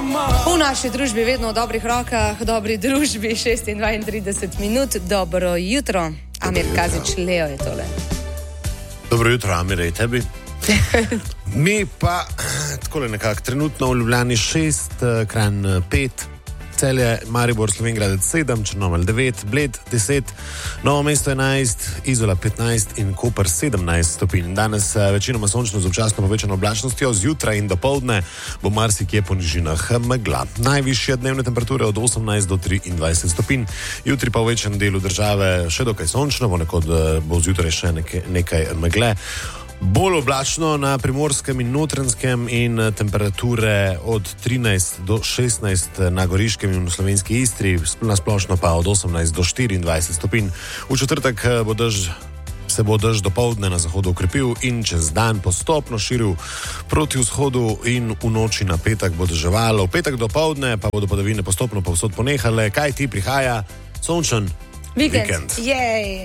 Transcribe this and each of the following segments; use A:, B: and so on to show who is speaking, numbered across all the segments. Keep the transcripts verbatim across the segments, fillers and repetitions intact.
A: V naši družbi vedno v dobrih rokah, v dobri družbi šest in dvaintrideset minut. Dobro jutro. Amir Kazič, Leo je tole.
B: Dobro jutro, Amir, je tebi. Mi pa takole nekako trenutno v Ljubljani šest, Kranj pet, Celje, Maribor, Slovenjgradec sedem, Črnomelj devet, Bled deset, Novo mesto enajst, Izola petnajst in Koper sedemnajst stopinj. Danes večinoma sončno z občasno povečano oblačnostjo, zjutraj in dopoldne bo marsikje po nižinah megla. Najvišje dnevne temperature od osemnajst do triindvajset stopinj. Jutri pa v večjem delu države še dokaj sončno, ponekod bo zjutraj še nekaj, nekaj megle. Bolj oblačno na Primorskem in Notranjskem in temperature od trinajst do šestnajst na Goriškem in v slovenski Istri, na splošno pa od osemnajst do štiriindvajset stopinj. V četrtek bo dež, se bo dež dopoldne na zahodu ukrepil in čez dan postopno širil proti vzhodu in v noči na petek bo deževalo. V petek dopoldne pa bodo padavine postopno povsod ponehale. Kaj ti prihaja? Sončen vikend.
A: Jej!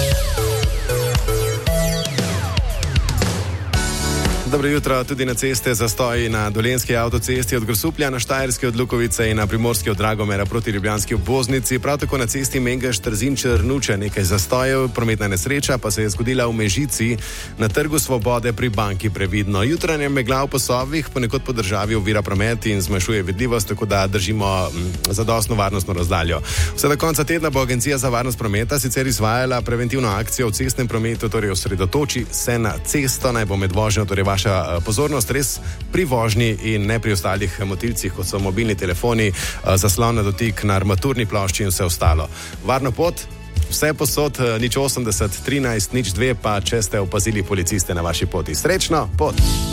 C: Dobro jutro, tudi na ceste zastoji na Dolenjski avtocesti od Grosuplja na Štajerski od Lukovice in na Primorski od Dragomera proti Ljubljanski obvoznici. Prav tako na cesti Mengeš-Trzin-Črnuče nekaj zastojev, prometna nesreča pa se je zgodila v Mežici na Trgu Svobode pri banki Previdno. Jutranje megla v Posavjih ponekod po državi ovira promet in zmanjšuje vidljivost, tako da držimo zadostno varnostno razdaljo. Vse do konca tedna bo Agencija za varnost prometa sicer izvajala preventivno akcijo v cestnem prometu, torej osredotoči se na cesto, naj bo med vožnjo, torej vaša pozornost res pri vožnji in ne pri ostalih motilcih, kot so mobilni telefoni, zaslon na dotik na armaturni plošči in vse ostalo. Varno pot, vse posod, nič osemdeset, trinajst, nič dve, pa če ste opazili policiste na vaši poti. Srečno pot!